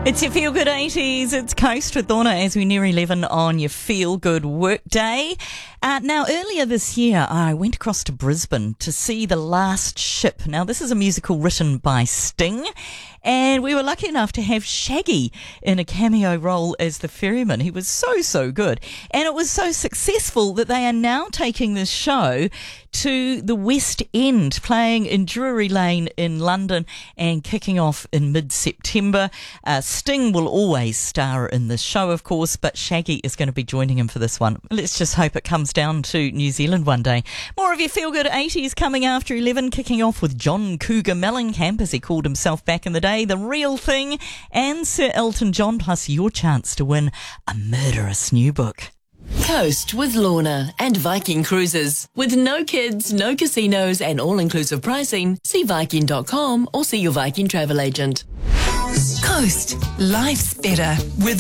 It's your Feel Good 80s. It's Coast with Lorna as we near 11 on your Feel Good workday. Now, earlier this year, I went across to Brisbane to see The Last Ship. Now, this is a musical written by Sting, and we were lucky enough to have Shaggy in a cameo role as the ferryman. He was so good. And it was so successful that they are now taking this show to the West End, playing in Drury Lane in London and kicking off in mid-September. Sting will always star in this show, of course, but Shaggy is going to be joining him for this one. Let's just hope it comes down to New Zealand one day. More of your Feel Good 80s coming after 11, kicking off with John Cougar Mellencamp, as he called himself back in the day, The Real Thing, and Sir Elton John, plus your chance to win a murderous new book. Coast with Lorna and Viking Cruises. With no kids, no casinos and all-inclusive pricing, see Viking.com or see your Viking travel agent. Coast. Life's better with